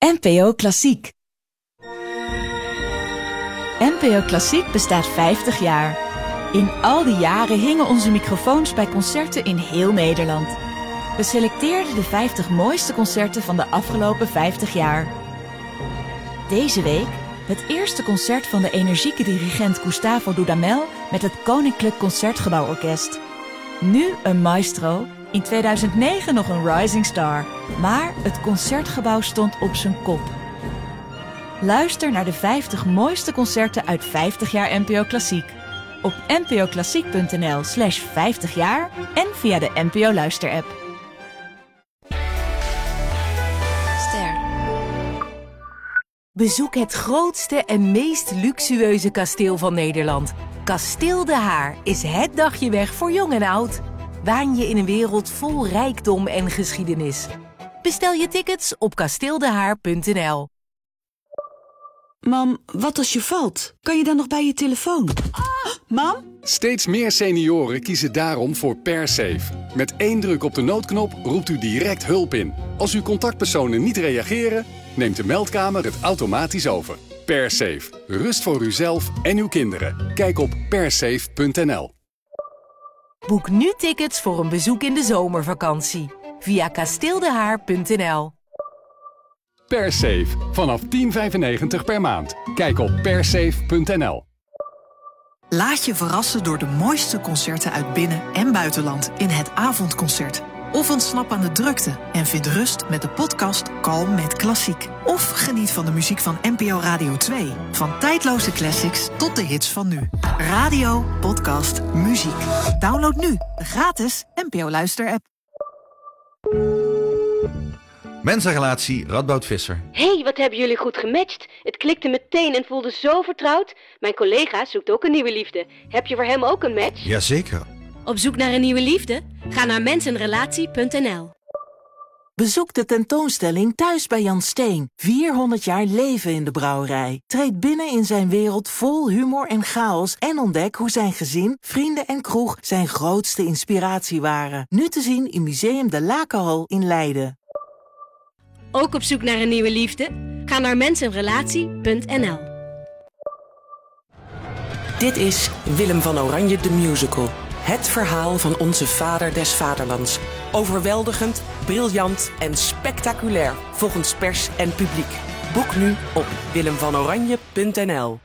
NPO Klassiek. NPO Klassiek bestaat 50 jaar. In al die jaren hingen onze microfoons bij concerten in heel Nederland. We selecteerden de 50 mooiste concerten van de afgelopen 50 jaar. Deze week het eerste concert van de energieke dirigent Gustavo Dudamel met het Koninklijk Concertgebouworkest. Nu een maestro, in 2009 nog een rising star, maar het Concertgebouw stond op zijn kop. Luister naar de 50 mooiste concerten uit 50 jaar NPO Klassiek. Op npoklassiek.nl/50 jaar en via de NPO Luisterapp. Ster. Bezoek het grootste en meest luxueuze kasteel van Nederland. Kasteel De Haar is het dagje weg voor jong en oud. Waan je in een wereld vol rijkdom en geschiedenis. Bestel je tickets op kasteeldehaar.nl. Mam, wat als je valt? Kan je dan nog bij je telefoon? Mam? Steeds meer senioren kiezen daarom voor PerSafe. Met 1 druk op de noodknop roept u direct hulp in. Als uw contactpersonen niet reageren, neemt de meldkamer het automatisch over. PerSafe. Rust voor uzelf en uw kinderen. Kijk op persafe.nl. Boek nu tickets voor een bezoek in de zomervakantie. Via kasteeldehaar.nl. PerSafe. Vanaf €10,95 per maand. Kijk op persafe.nl. Laat je verrassen door de mooiste concerten uit binnen- en buitenland in het avondconcert. Of ontsnap aan de drukte en vind rust met de podcast Kalm met Klassiek. Of geniet van de muziek van NPO Radio 2. Van tijdloze classics tot de hits van nu. Radio, podcast, muziek. Download nu de gratis NPO Luisterapp. Mensenrelatie Radboud Visser. Hé, wat hebben jullie goed gematcht. Het klikte meteen en voelde zo vertrouwd. Mijn collega zoekt ook een nieuwe liefde. Heb je voor hem ook een match? Jazeker. Op zoek naar een nieuwe liefde? Ga naar mensenrelatie.nl. Bezoek de tentoonstelling Thuis bij Jan Steen. 400 jaar leven in de brouwerij. Treed binnen in zijn wereld vol humor en chaos en ontdek hoe zijn gezin, vrienden en kroeg zijn grootste inspiratie waren. Nu te zien in Museum de Lakenhal in Leiden. Ook op zoek naar een nieuwe liefde? Ga naar mensenrelatie.nl. Dit is Willem van Oranje de Musical. Het verhaal van onze vader des vaderlands. Overweldigend, briljant en spectaculair volgens pers en publiek. Boek nu op willemvanoranje.nl.